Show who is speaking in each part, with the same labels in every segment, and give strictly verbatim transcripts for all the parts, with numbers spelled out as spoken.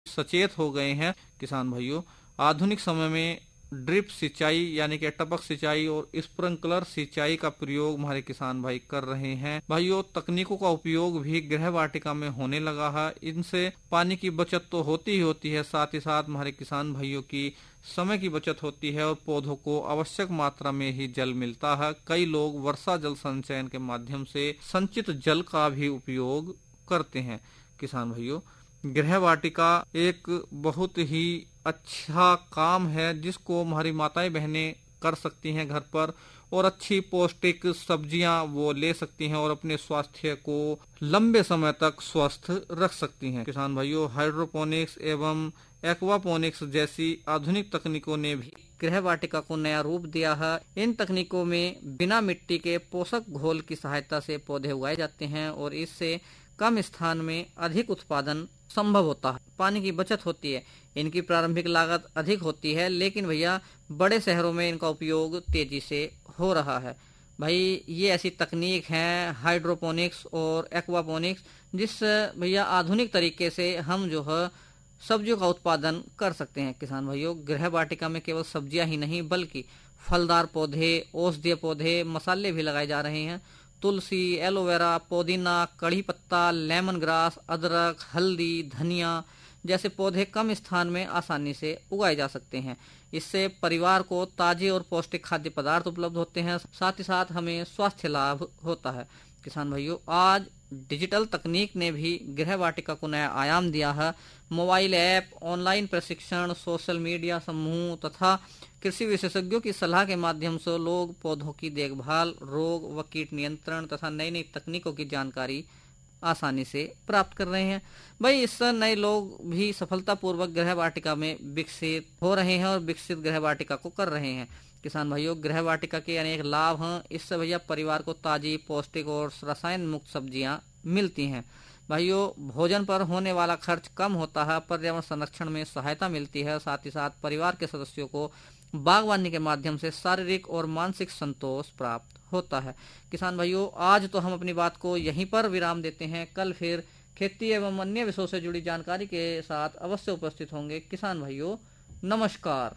Speaker 1: सचेत हो गए हैं किसान भाइयों। आधुनिक समय में ड्रिप सिंचाई यानी कि टपक सिंचाई और स्प्रिंकलर सिंचाई का प्रयोग हमारे किसान भाई कर रहे हैं। भाइयों, तकनीकों का उपयोग भी गृह वाटिका में होने लगा है। इनसे पानी की बचत तो होती ही होती है, साथ ही साथ हमारे किसान भाइयों की समय की बचत होती है और पौधों को आवश्यक मात्रा में ही जल मिलता है। कई लोग वर्षा जल संचयन के माध्यम से संचित जल का भी उपयोग करते हैं। किसान भाइयों, गृह वाटिका एक बहुत ही अच्छा काम है जिसको हमारी माताएं बहनें कर सकती हैं घर पर, और अच्छी पौष्टिक सब्जियां वो ले सकती हैं और अपने स्वास्थ्य को लंबे समय तक स्वस्थ रख सकती हैं। किसान भाइयों, हाइड्रोपोनिक्स एवं एक्वापोनिक्स जैसी आधुनिक तकनीकों ने भी गृह वाटिका को नया रूप दिया है। इन तकनीकों में बिना मिट्टी के पोषक घोल की सहायता से पौधे उगाए जाते हैं और इससे कम स्थान में अधिक उत्पादन संभव होता है। पानी की बचत होती है। इनकी प्रारंभिक लागत अधिक होती है, लेकिन भैया बड़े शहरों में इनका उपयोग तेजी से हो रहा है। भाई, ये ऐसी तकनीक है हाइड्रोपोनिक्स और एक्वापोनिक्स, जिस भैया आधुनिक तरीके से हम जो है सब्जियों का उत्पादन कर सकते हैं। किसान भाइयों, गृह वाटिका में केवल सब्जियां ही नहीं बल्कि फलदार पौधे, औषधीय पौधे, मसाले भी लगाए जा रहे हैं। तुलसी, एलोवेरा, पुदीना, कड़ी पत्ता, लेमन ग्रास, अदरक, हल्दी, धनिया जैसे पौधे कम स्थान में आसानी से उगाए जा सकते हैं। इससे परिवार को ताजे और पौष्टिक खाद्य पदार्थ उपलब्ध होते हैं, साथ ही साथ हमें स्वास्थ्य लाभ होता है। किसान भाइयों, आज डिजिटल तकनीक ने भी गृह वाटिका को नया आयाम दिया है। मोबाइल ऐप, ऑनलाइन प्रशिक्षण, सोशल मीडिया समूह तथा कृषि विशेषज्ञों की सलाह के माध्यम से लोग पौधों की देखभाल, रोग व कीट नियंत्रण तथा नई नई तकनीकों की जानकारी आसानी से प्राप्त कर रहे हैं। भाई, इससे नए लोग भी सफलतापूर्वक गृह वाटिका में विकसित हो रहे हैं और विकसित गृह वाटिका को कर रहे हैं। किसान भाइयों, गृह वाटिका के अनेक लाभ हैं। इससे भैया परिवार को ताजी, पौष्टिक और रसायन मुक्त सब्जियां मिलती हैं। भाइयों, भोजन पर होने वाला खर्च कम होता है, पर्यावरण संरक्षण में सहायता मिलती है, साथ ही साथ परिवार के सदस्यों को बागवानी के माध्यम से शारीरिक और मानसिक संतोष प्राप्त होता है। किसान भाइयों, आज तो हम अपनी बात को यहीं पर विराम देते हैं। कल फिर खेती एवं अन्य विषयों से जुड़ी जानकारी के साथ अवश्य उपस्थित होंगे। किसान भाइयों, नमस्कार।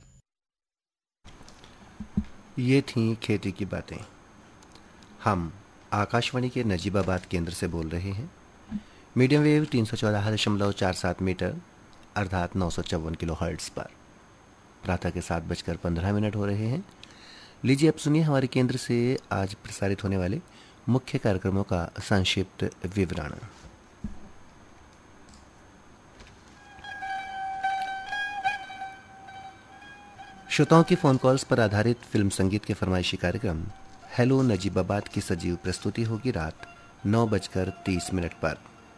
Speaker 2: ये थी खेती की बातें। हम आकाशवाणी के नजीबाबाद केंद्र से बोल रहे हैं। मीडियम वेव तीन सौ चौदह दशमलव चार सात मीटर अर्थात नौ सौ चौवन किलो हर्ट्ज पर प्रातः के सात बजकर पंद्रह मिनट हो रहे हैं। लीजिए अब सुनिए हमारे केंद्र से आज प्रसारित होने वाले मुख्य कार्यक्रमों का संक्षिप्त विवरण। श्रोताओं की फोन कॉल्स पर आधारित फिल्म संगीत के फरमाइशी कार्यक्रम हेलो नजीबाबाद की सजीव प्रस्तुति होगी रात नौ बजकर तीस मिनट पर।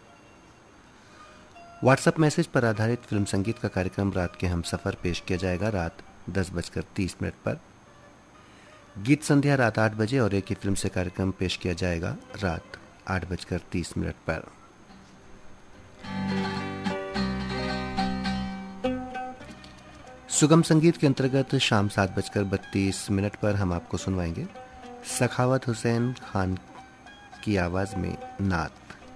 Speaker 2: व्हाट्सएप मैसेज पर आधारित फिल्म संगीत का कार्यक्रम रात के हम सफर पेश किया जाएगा रात दस बजकर तीस मिनट पर। गीत संध्या रात आठ बजे और एक ही फिल्म से कार्यक्रम पेश किया जाएगा रात आठ बजकर तीस मिनट पर। सुगम संगीत के अंतर्गत शाम सात बजकर बत्तीस मिनट पर हम आपको सुनवाएंगे सखावत हुसैन खान की आवाज में नात।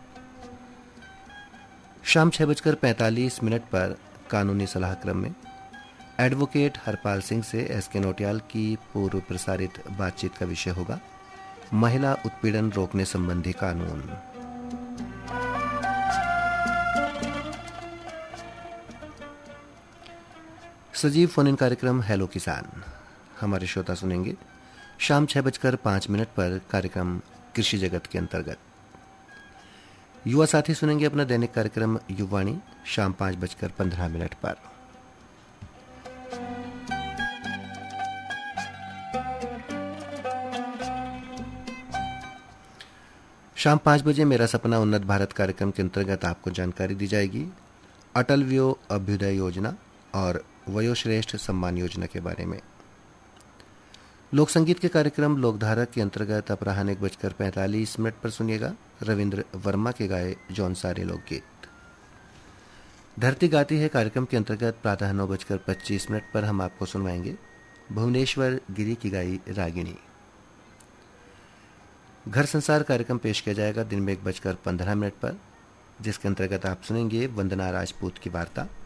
Speaker 2: शाम छह बजकर पैंतालीस मिनट पर कानूनी सलाह क्रम में एडवोकेट हरपाल सिंह से एस के नोटियाल की पूर्व प्रसारित बातचीत का विषय होगा महिला उत्पीड़न रोकने संबंधी कानून। सजीव फोन इन कार्यक्रम हेलो किसान हमारे श्रोता सुनेंगे शाम छह बजकर पांच मिनट पर कार्यक्रम कृषि जगत के अंतर्गत। युवा साथी सुनेंगे अपना दैनिक कार्यक्रम युवाणी शाम पांच बजकर पंद्रह मिनट पर। शाम पांच बजे मेरा सपना उन्नत भारत कार्यक्रम के अंतर्गत आपको जानकारी दी जाएगी अटल व्यो अभ्युदय योजना और वयोश्रेष्ठ सम्मान योजना के बारे में। लोक संगीत के कार्यक्रम लोकधारा के अंतर्गत अपराह्न एक बजकर पैंतालीस मिनट पर सुनिएगा रविंद्र वर्मा के गाए जौन सारे लोकगीत। धरती गाती है कार्यक्रम के अंतर्गत प्रातः नौ बजकर पच्चीस मिनट पर हम आपको सुनवाएंगे भुवनेश्वर गिरी की गाई रागिणी। घर संसार कार्यक्रम पेश किया जाएगा दिन में एक बजकर पंद्रह मिनट पर जिसके अंतर्गत आप सुनेंगे वंदना राजपूत की वार्ता।